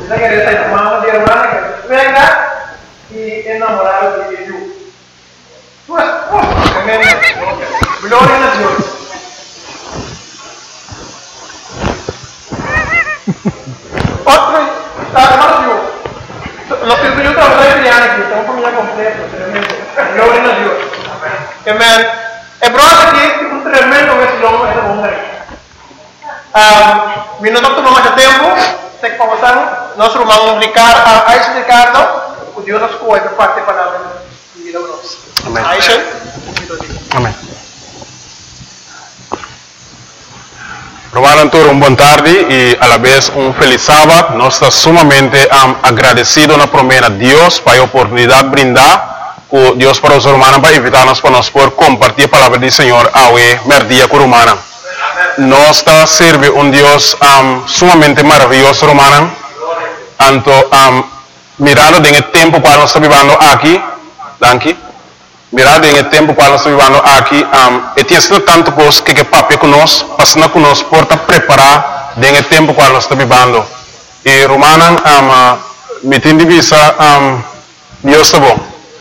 Esa que está en mamá de hermana que venga y enamorado de Dios. Tu esposo, tremendo. Gloria a Dios. Otro, hermano Dios. Los que yo trabajé en aquí, tengo familia completa, tremendo. Gloria a Dios. Amén. El brother aquí, un tremendo vecino de hombre. Mi doctor no más tempo, se conversamos, nosso irmão Ricardo, Aisha Ricardo, o Deus nos cuida por parte da palavra de vida nossa. Amém. Aisha, Amém. Romano Toro, boa tarde e a la vez feliz sábado. Nós estamos sumamente agradecidos na promessa de Deus para a oportunidade brindar com Deus para os romanos para invitar-nos para nós poder compartilhar a palavra do Senhor ao merdia com romana. Nós está serve Deus sumamente maravilhoso, romana. Anto mirando em tempo qual nós estamos vivendo aqui, danke. Mirando em tempo qual nós estamos vivendo aqui, e tem sido tanto coisa que papai conosco, passando conosco por preparar em tempo qual nós estamos vivendo. E romana, me tem de vista, Deus está bom.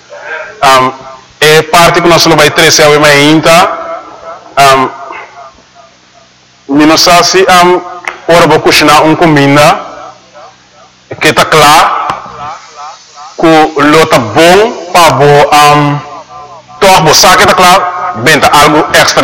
É parte que nós vamos trazer ao ainda. Não sei se ora vou cozinhar comida que está claro que lo está bom para você sabe que está claro bem algo extra